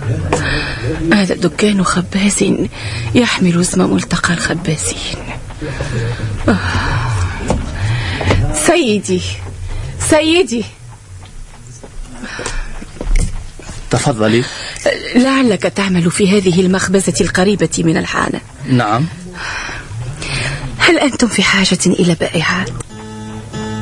هذا دكان خباز يحمل اسم ملتقى الخبازين. سيدي تفضلي. لعلك تعمل في هذه المخبزة القريبة من الحانة؟ نعم. هل أنتم في حاجة إلى بائعات؟